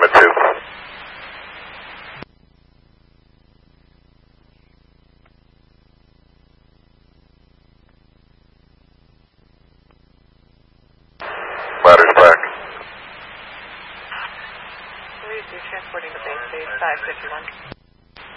Lima 2. Ladder's back. Please, you're transporting to base 551.